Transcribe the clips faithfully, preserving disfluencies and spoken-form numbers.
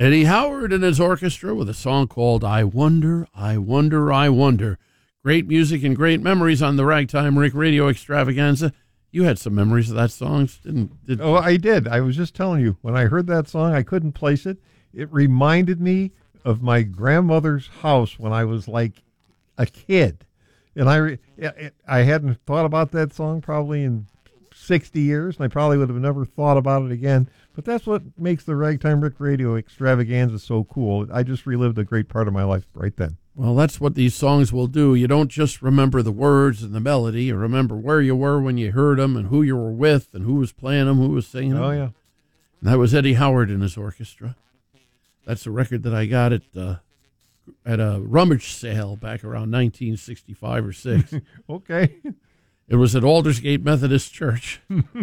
Eddie Howard and his orchestra with a song called I Wonder, I Wonder, I Wonder. Great music and great memories on the Ragtime Rick Radio Extravaganza. You had some memories of that song, didn't did Oh, I did. I was just telling you, when I heard that song, I couldn't place it. It reminded me of my grandmother's house when I was like a kid. And I, re- I hadn't thought about that song probably in sixty years, and I probably would have never thought about it again. But that's what makes the Ragtime Rick Radio Extravaganza so cool. I just relived a great part of my life right then. Well, that's what these songs will do. You don't just remember the words and the melody. You remember where you were when you heard them and who you were with and who was playing them, who was singing them. Oh, yeah. And that was Eddie Howard and his orchestra. That's a record that I got at uh, at a rummage sale back around nineteen sixty-five or six. Okay. It was at Aldersgate Methodist Church.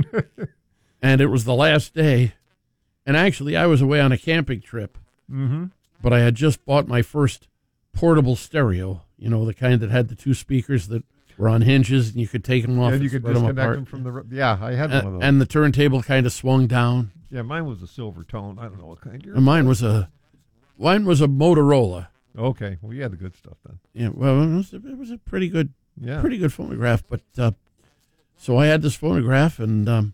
And it was the last day. And actually, I was away on a camping trip. Mm-hmm. But I had just bought my first portable stereo, you know, the kind that had the two speakers that were on hinges and you could take them off and and you could spread them disconnect apart. them from the... Yeah, I had and, one of those. And the turntable kind of swung down. Yeah, mine was a silver tone. I don't know what kind. And mine was a, mine was a Motorola. Okay, well, you had the good stuff then. Yeah, well, it was a, it was a pretty good, yeah. pretty good phonograph. But uh, so I had this phonograph, and um,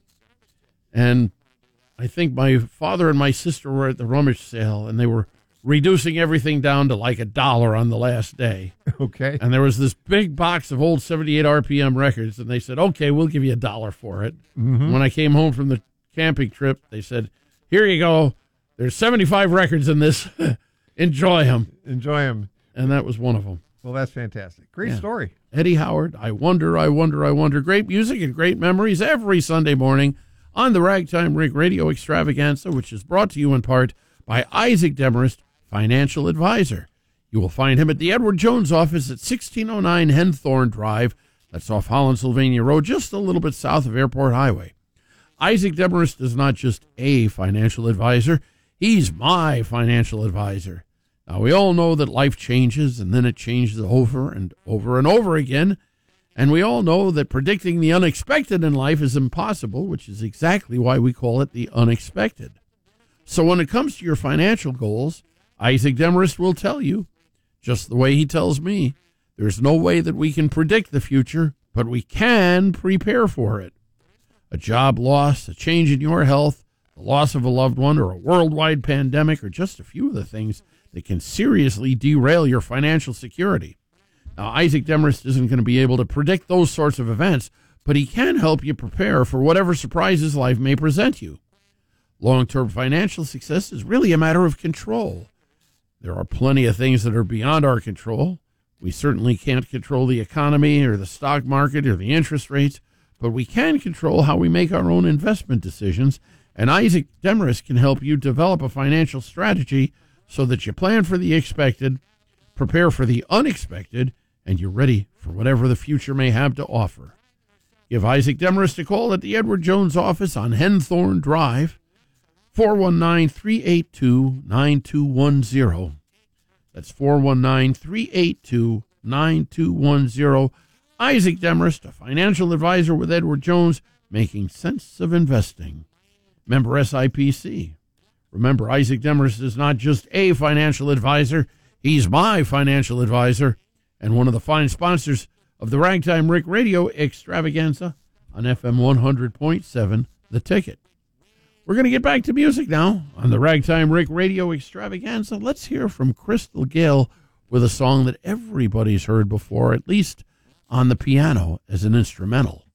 and I think my father and my sister were at the rummage sale, and they were reducing everything down to like a dollar on the last day. Okay. And there was this big box of old seventy-eight R P M records, and they said, okay, we'll give you a dollar for it. Mm-hmm. When I came home from the camping trip, they said, here you go. There's seventy-five records in this. Enjoy them. Enjoy them. And that was one of them. Well, that's fantastic. Great Yeah. story. Eddie Howard, I Wonder, I Wonder, I Wonder. Great music and great memories every Sunday morning on the Ragtime Rick Radio Extravaganza, which is brought to you in part by Isaac Demarest, Financial Advisor. You will find him at the Edward Jones office at sixteen oh nine Henthorne Drive. That's off Holland, Sylvania Road, just a little bit south of Airport Highway. Isaac Demarest is not just a financial advisor. He's my financial advisor. Now, we all know that life changes, and then it changes over and over and over again. And we all know that predicting the unexpected in life is impossible, which is exactly why we call it the unexpected. So when it comes to your financial goals, Isaac Demarest will tell you, just the way he tells me, there's no way that we can predict the future, but we can prepare for it. A job loss, a change in your health, the loss of a loved one, or a worldwide pandemic are just a few of the things that can seriously derail your financial security. Now, Isaac Demarest isn't going to be able to predict those sorts of events, but he can help you prepare for whatever surprises life may present you. Long-term financial success is really a matter of control. There are plenty of things that are beyond our control. We certainly can't control the economy or the stock market or the interest rates, but we can control how we make our own investment decisions, and Isaac Demarest can help you develop a financial strategy so that you plan for the expected, prepare for the unexpected, and you're ready for whatever the future may have to offer. Give Isaac Demarest a call at the Edward Jones office on Henthorne Drive, four one nine, three eight two, nine two one zero. That's four one nine, three eight two, nine two one zero. Isaac Demarest, a financial advisor with Edward Jones, making sense of investing. Member S I P C. Remember, Isaac Demarest is not just a financial advisor. He's my financial advisor and one of the fine sponsors of the Ragtime Rick Radio Extravaganza on F M one hundred point seven, The Ticket. We're going to get back to music now on the Ragtime Rick Radio Extravaganza. Let's hear from Crystal Gayle with a song that everybody's heard before, at least on the piano as an instrumental.